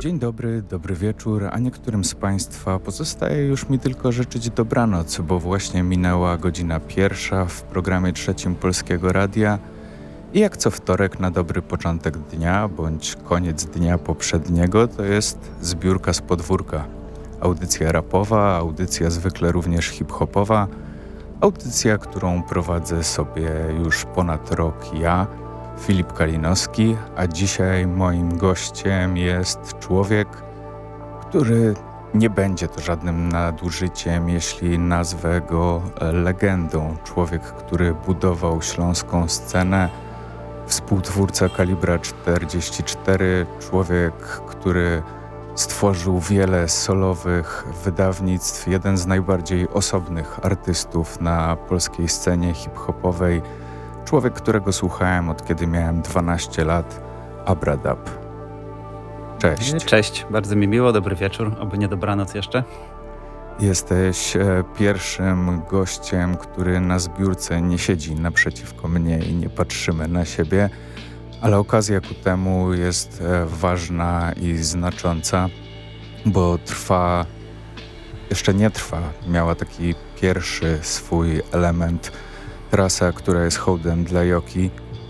Dzień dobry, dobry wieczór, a niektórym z Państwa pozostaje już mi tylko życzyć dobranoc, bo właśnie minęła godzina pierwsza w programie trzecim Polskiego Radia i jak co wtorek na dobry początek dnia bądź koniec dnia poprzedniego to jest zbiórka z podwórka. Audycja rapowa, audycja zwykle również hip-hopowa, audycja, którą prowadzę sobie już ponad rok ja, Filip Kalinowski, a dzisiaj moim gościem jest człowiek, który nie będzie to żadnym nadużyciem, jeśli nazwę go legendą. Człowiek, który budował śląską scenę, współtwórca Kalibra 44, człowiek, który stworzył wiele solowych wydawnictw, jeden z najbardziej osobnych artystów na polskiej scenie hip-hopowej, człowiek, którego słuchałem od kiedy miałem 12 lat, Abradab. Cześć. Cześć, bardzo mi miło, dobry wieczór, oby nie dobranoc jeszcze. Jesteś pierwszym gościem, który na zbiórce nie siedzi naprzeciwko mnie i nie patrzymy na siebie, ale okazja ku temu jest ważna i znacząca, bo jeszcze nie trwa, miała taki pierwszy swój element, trasa, która jest hołdem dla Joki,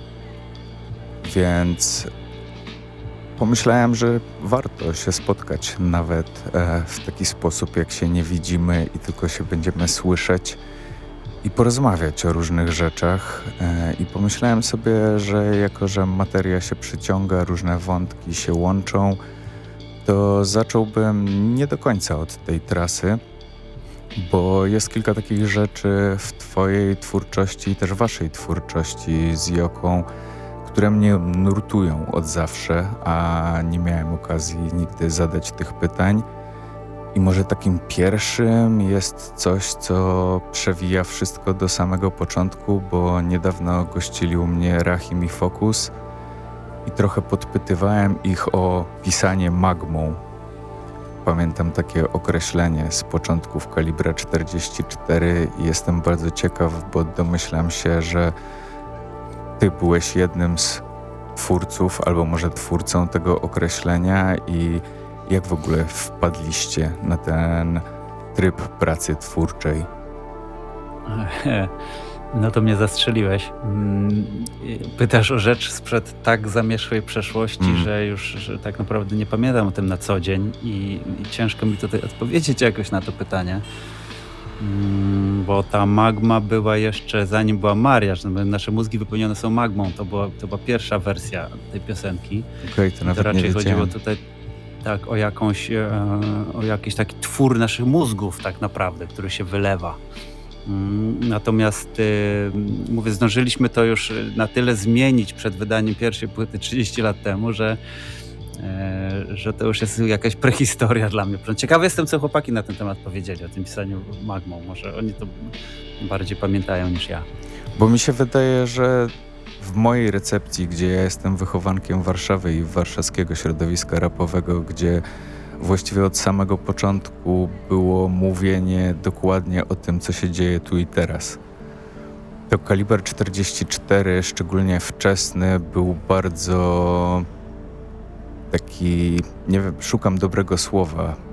więc pomyślałem, że warto się spotkać nawet w taki sposób, jak się nie widzimy i tylko się będziemy słyszeć i porozmawiać o różnych rzeczach. I pomyślałem sobie, że jako, że materia się przyciąga, różne wątki się łączą, to zacząłbym nie do końca od tej trasy, bo jest kilka takich rzeczy w twojej twórczości i też waszej twórczości z Joką, które mnie nurtują od zawsze, a nie miałem okazji nigdy zadać tych pytań. I może takim pierwszym jest coś, co przewija wszystko do samego początku, bo niedawno gościli u mnie Rahim i Focus i trochę podpytywałem ich o pisanie magmą. Pamiętam takie określenie z początków Kalibra 44 i jestem bardzo ciekaw, bo domyślam się, że ty byłeś jednym z twórców, albo może twórcą tego określenia i jak w ogóle wpadliście na ten tryb pracy twórczej? No to mnie zastrzeliłeś. Pytasz o rzecz sprzed tak zamierzchłej przeszłości, że tak naprawdę nie pamiętam o tym na co dzień i ciężko mi tutaj odpowiedzieć jakoś na to pytanie. Bo ta magma była jeszcze zanim była mariaż, no nasze mózgi wypełnione są magmą, to była pierwsza wersja tej piosenki. Okej, to nawet raczej nie wiedziałem. chodziło tutaj tak o jakiś taki twór naszych mózgów tak naprawdę, który się wylewa. Natomiast mówię, zdążyliśmy to już na tyle zmienić przed wydaniem pierwszej płyty 30 lat temu, że to już jest jakaś prehistoria dla mnie. Ciekawy jestem, co chłopaki na ten temat powiedzieli, o tym pisaniu magmą. Może oni to bardziej pamiętają niż ja. Bo mi się wydaje, że w mojej recepcji, gdzie ja jestem wychowankiem Warszawy i warszawskiego środowiska rapowego, gdzie właściwie od samego początku było mówienie dokładnie o tym, co się dzieje tu i teraz. To Kaliber 44, szczególnie wczesny, był bardzo taki, nie wiem, szukam dobrego słowa,